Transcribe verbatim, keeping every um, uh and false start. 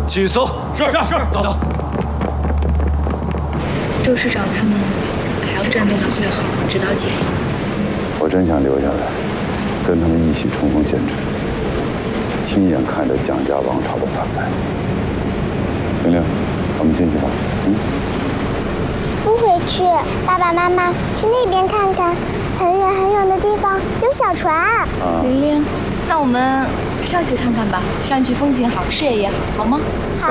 继续搜。是是是，走走。 周市长他们还要战斗到最后，直到解放。 我真想留下来，跟他们一起冲锋陷阵，亲眼看着蒋家王朝的惨败。玲玲，我们进去吧。嗯。 不回去，爸爸妈妈去那边看看，很远很远的地方有小船。 啊， 玲玲，那我们上去看看吧，上去风景好，视野也好，好吗？ 好。